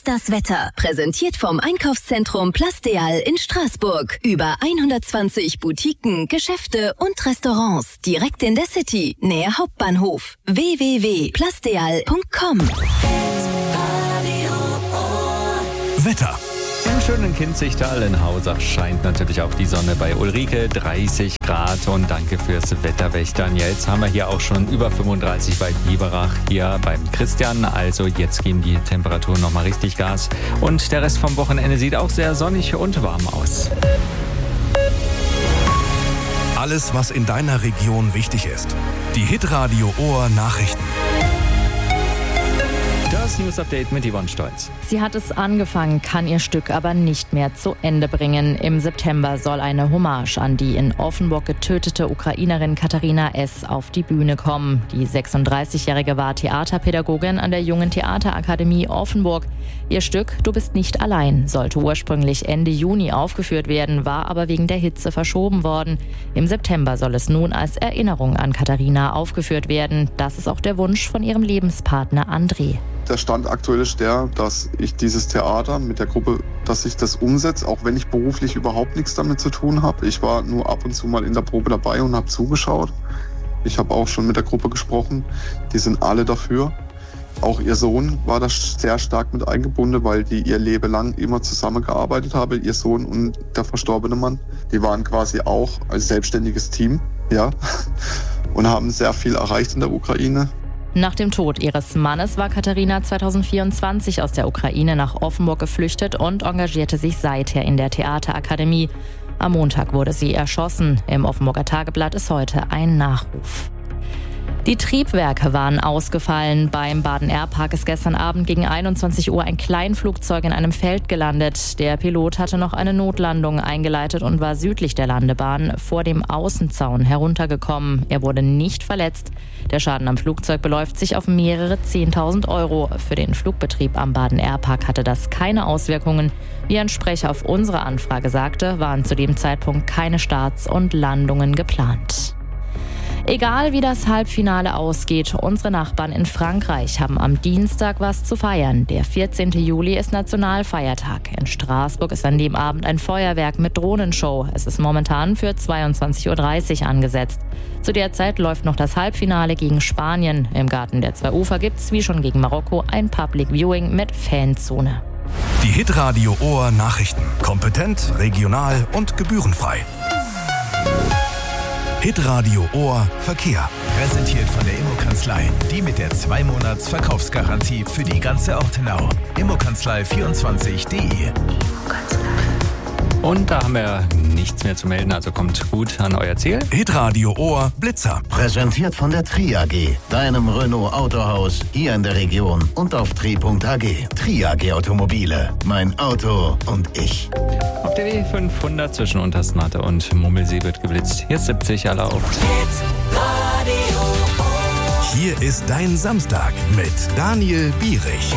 das Wetter. Präsentiert vom Einkaufszentrum Plasteal in Straßburg. Über 120 Boutiquen, Geschäfte und Restaurants. Direkt in der City, nähe Hauptbahnhof. www.plasteal.com. Wetter. Im schönen Kinzigtal in Hausach scheint natürlich auch die Sonne bei Ulrike, 30 Grad und danke fürs Wetterwächtern. Jetzt haben wir hier auch schon über 35 bei Biberach, hier beim Christian, also jetzt geben die Temperaturen nochmal richtig Gas und der Rest vom Wochenende sieht auch sehr sonnig und warm aus. Alles, was in deiner Region wichtig ist. Die Hitradio Ohr Nachrichten. Das News-Update mit Yvonne Stolz. Sie hat es angefangen, kann ihr Stück aber nicht mehr zu Ende bringen. Im September soll eine Hommage an die in Offenburg getötete Ukrainerin Katharina S. auf die Bühne kommen. Die 36-Jährige war Theaterpädagogin an der Jungen Theaterakademie Offenburg. Ihr Stück »Du bist nicht allein« sollte ursprünglich Ende Juni aufgeführt werden, war aber wegen der Hitze verschoben worden. Im September soll es nun als Erinnerung an Katharina aufgeführt werden. Das ist auch der Wunsch von ihrem Lebenspartner André. Der Stand aktuell ist der, dass ich dieses Theater mit der Gruppe, dass ich das umsetze, auch wenn ich beruflich überhaupt nichts damit zu tun habe. Ich war nur ab und zu mal in der Probe dabei und habe zugeschaut. Ich habe auch schon mit der Gruppe gesprochen. Die sind alle dafür. Auch ihr Sohn war da sehr stark mit eingebunden, weil die ihr Leben lang immer zusammengearbeitet haben, ihr Sohn und der verstorbene Mann. Die waren quasi auch als selbstständiges Team, ja, und haben sehr viel erreicht in der Ukraine. Nach dem Tod ihres Mannes war Katharina 2024 aus der Ukraine nach Offenburg geflüchtet und engagierte sich seither in der Theaterakademie. Am Montag wurde sie erschossen. Im Offenburger Tageblatt ist heute ein Nachruf. Die Triebwerke waren ausgefallen. Beim Baden-Air-Park ist gestern Abend gegen 21 Uhr ein Kleinflugzeug in einem Feld gelandet. Der Pilot hatte noch eine Notlandung eingeleitet und war südlich der Landebahn vor dem Außenzaun heruntergekommen. Er wurde nicht verletzt. Der Schaden am Flugzeug beläuft sich auf mehrere 10.000 €. Für den Flugbetrieb am Baden-Air-Park hatte das keine Auswirkungen. Wie ein Sprecher auf unsere Anfrage sagte, waren zu dem Zeitpunkt keine Starts und Landungen geplant. Egal wie das Halbfinale ausgeht, unsere Nachbarn in Frankreich haben am Dienstag was zu feiern. Der 14. Juli ist Nationalfeiertag. In Straßburg ist an dem Abend ein Feuerwerk mit Drohnenshow. Es ist momentan für 22.30 Uhr angesetzt. Zu der Zeit läuft noch das Halbfinale gegen Spanien. Im Garten der zwei Ufer gibt's wie schon gegen Marokko ein Public Viewing mit Fanzone. Die Hitradio Ohr Nachrichten. Kompetent, regional und gebührenfrei. Hitradio Ohr Verkehr. Präsentiert von der Immokanzlei. Die mit der 2-Monats-Verkaufsgarantie für die ganze Ortenau. Immokanzlei24.de. Und da haben wir nichts mehr zu melden, also kommt gut an euer Ziel. Hitradio Ohr Blitzer. Präsentiert von der Tri AG, deinem Renault Autohaus hier in der Region und auf tri.ag. Tri AG Automobile, mein Auto und ich. Auf der W500 zwischen Untersmatte und Mummelsee wird geblitzt. Hier ist 70 erlaubt. Hier ist dein Samstag mit Daniel Bierich.